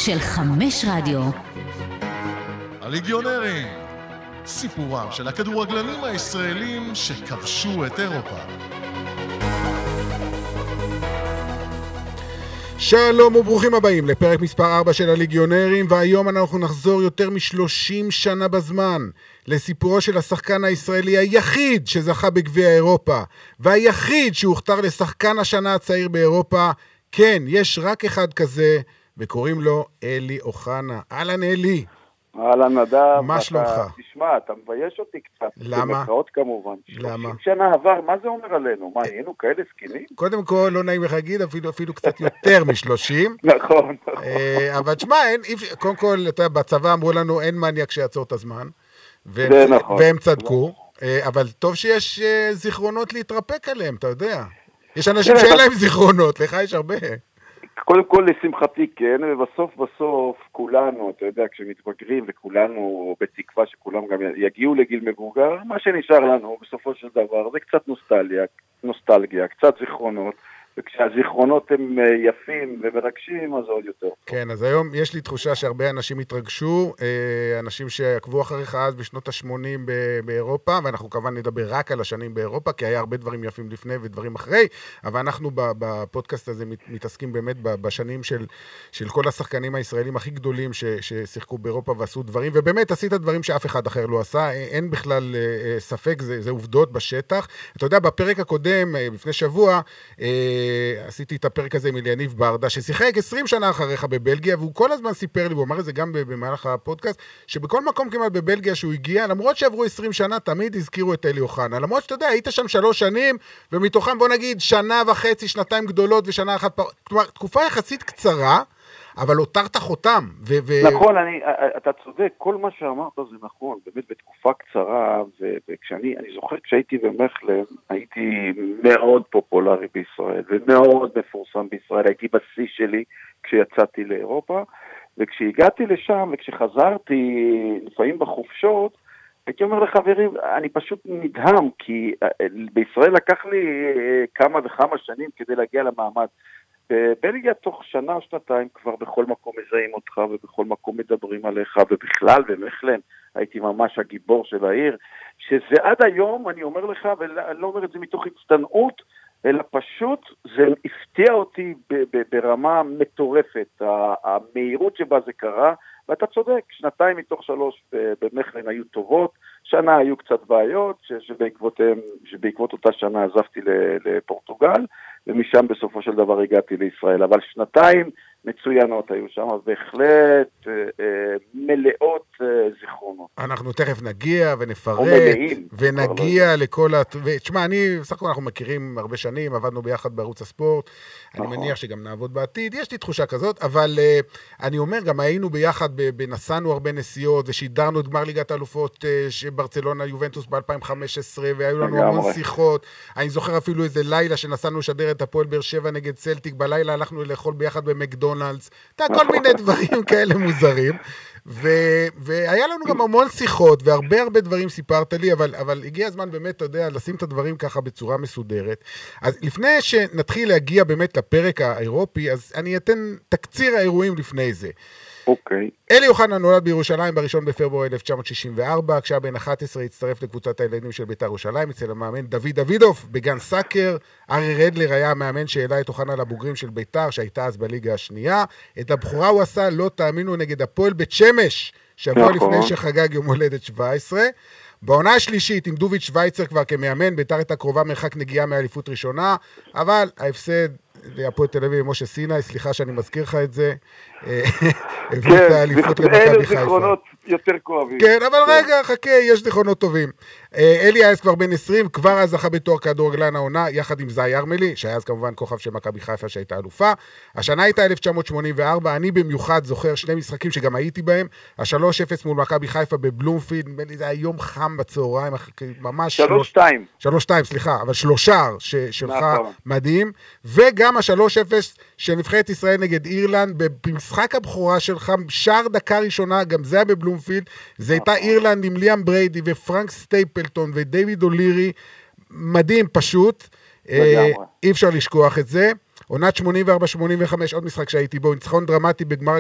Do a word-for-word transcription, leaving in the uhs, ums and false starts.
של חמש רדיו. הליגיונרים, סיפורם של הכדורגלנים הישראלים שכבשו את אירופה. שלום וברוכים הבאים לפרק מספר ארבע של הליגיונרים, והיום אנחנו נחזור יותר משלושים שנה בזמן לסיפורו של השחקן הישראלי היחיד שזכה בגביע אירופה, והיחיד שהוכתר לשחקן השנה הצעיר באירופה. כן, יש רק אחד כזה, וקוראים לו אלי אוחנה. אהלן אלי. אהלן נדב. מה שלומך? תשמע, אתה מבייש אותי קצת. למה? במרכאות כמובן. למה? שלושים שנה עבר, מה זה אומר עלינו? מה, היינו כאלה סקינים? קודם כל, לא נעים לך להגיד, אפילו, אפילו קצת יותר משלושים. נכון, נכון. אבל תשמע, קודם כל, אתה, בצבא אמרו לנו, אין מניאק שיעצור את הזמן. והם, זה נכון. והם צדקו. אבל טוב שיש זיכרונות להתרפק עליהם, אתה יודע. יש אנשים שאין להם זיכרונות, לך יש הרבה. קודם כל, לשמחתי כן, ובסוף בסוף כולנו, אתה יודע, כשמתבגרים וכולנו בתקווה שכולם גם יגיעו לגיל מבוגר, מה שנשאר לנו בסופו של דבר זה קצת נוסטלגיה, נוסטלגיה, קצת זיכרונות, וכשהזיכרונות הם יפים ומרגשים, אז עוד יותר. כן, אז היום יש לי תחושה שהרבה אנשים התרגשו, אנשים שעקבו אחריך אז בשנות ה-שמונים באירופה, ואנחנו כמובן נדבר רק על השנים באירופה, כי היה הרבה דברים יפים לפני ודברים אחרי, אבל אנחנו בפודקאסט הזה מתעסקים באמת בשנים של, של כל השחקנים הישראלים הכי גדולים ששיחקו באירופה ועשו דברים, ובאמת עשית דברים שאף אחד אחר לא עשה, אין בכלל ספק, זה, זה עובדות בשטח. אתה יודע, בפרק הקודם, לפני שבוע, עשיתי את הפרק הזה עם אליניב ברדה, ששיחק עשרים שנה אחריך בבלגיה, והוא כל הזמן סיפר לי, והוא אמר את זה גם במהלך הפודקאסט, שבכל מקום כמעט בבלגיה שהוא הגיע, למרות שעברו עשרים שנה, תמיד הזכירו את אלי אוחנה. למרות שאתה יודע, היית שם שלוש שנים, ומתוכם בוא נגיד שנה וחצי, שנתיים גדולות ושנה אחת פר... כלומר, תקופה יחסית קצרה, אבל הותרת חותם. ו- ו- נכון, אני, אתה צודק, כל מה שאמרת זה נכון, באמת בתקופה קצרה, וכשאני, אני זוכר כשהייתי במכלן, הייתי מאוד פופולרי בישראל, ומאוד מפורסם בישראל, הייתי בשיא שלי כשיצאתי לאירופה, וכשהגעתי לשם, וכשחזרתי לפעמים בחופשות, הייתי אומר לחברים, אני פשוט נדהם, כי בישראל לקח לי כמה וכמה שנים כדי להגיע למעמד, בבלגיה תוך שנה או שנתיים כבר בכל מקום מזהים אותך ובכל מקום מדברים עליך, ובכלל במכלן הייתי ממש הגיבור של העיר, שזה עד היום, אני אומר לך, ואני לא אומר את זה מתוך הצטנעות, אלא פשוט זה הפתיע אותי ברמה מטורפת, המהירות שבה זה קרה, ואתה צודק, שנתיים מתוך שלוש במכלן היו טובות, שנה היו קצת בעיות, שבעקבותיהם, שבעקבות אותה שנה עזבתי לפורטוגל, ומשם בסופו של דבר הגעתי לישראל, אבל שנתיים מצוינות היו שם, בהחלט אה, אה, מלאות אה, זיכרונות. אנחנו תכף נגיע ונפרט, מלאים, ונגיע לכל ה... ותשמע, אני, בסך הכל אנחנו מכירים הרבה שנים, עבדנו ביחד בערוץ הספורט, נכון. אני מניח שגם נעבוד בעתיד, יש לי תחושה כזאת, אבל אה, אני אומר, גם היינו ביחד, בנסענו הרבה נסיעות, ושידרנו את גמר ליגת האלופות אה, שברצלונה יובנטוס ב-אלפיים וחמש עשרה, והיו לנו המון שיחות, אני זוכר אפילו איזה לילה שנסענו לשדר את הפועל באר שבע נגד צלטיק, בלילה הלכנו לאכול ביחד במקדונלדס, אתה כל מיני דברים כאלה מוזרים, ו- והיה לנו גם המון שיחות, והרבה הרבה דברים סיפרת לי, אבל, אבל הגיע הזמן באמת, אתה יודע, לשים את הדברים ככה בצורה מסודרת. אז לפני שנתחיל להגיע באמת לפרק האירופי, אז אני אתן תקציר האירועים לפני זה. אוקיי. אלי אוחנה נולד בירושלים בראשון בפברואר אלף תשע מאות שישים וארבע, כשהיה בן אחת עשרה הצטרף לקבוצת הילדים של בית"ר ירושלים, אצל המאמן דוד דוידוף בגן סאקר. ארי רדלר היה המאמן שהעלה את אוחנה לבוגרים של בית"ר, שהייתה אז בליגה השנייה. את הבכורה הוא עשה, לא תאמינו, נגד הפועל בית שמש, שבוע לפני שחגג יום הולדת שבע עשרה. בעונה השלישית, עם דוביץ' שוויצר כבר כמאמן, בית"ר הייתה קרובה מרחק נגיעה מאליפות ראשונה, אבל ההפסד להפועל תל אביב ומשה סיני, סליחה שאני מזכיר לך את זה, הביא את האליפות למכבי חיפה. אלה זיכרונות יותר כואבים. כן, אבל רגע, חכה, יש זיכרונות טובים. אלי היה כבר בן עשרים, כבר אז זכה בתואר כדורגלן העונה, יחד עם זאי ארמלי, שהיה אז כמובן כוכב של מכבי חיפה שהייתה אלופה. השנה הייתה אלף תשע מאות שמונים וארבע, אני במיוחד זוכר שני משחקים שגם הייתי בהם, ה-שלוש אפס מול מכבי חיפה בבלומפילד, זה היה יום חם בצהריים, ממש... שלוש שתיים. שלוש שתיים, סליחה, אבל שלושה שלך מדהים, וגם ה-שלוש אפס של נבחרת ישראל נגד אירלנד, במשחק הבכורה שלך, שער דקה ראשונה, גם זה היה בבלומפילד, זה הייתה אירלנד עם ליאם בריידי ופרנק סטייפלטון ודייוויד אולירי, מדהים פשוט, אי אפשר לשכוח את זה. עונת שמונים וארבע שמונים וחמש, עוד משחק שהייתי בו, ניצחון דרמטי בגמר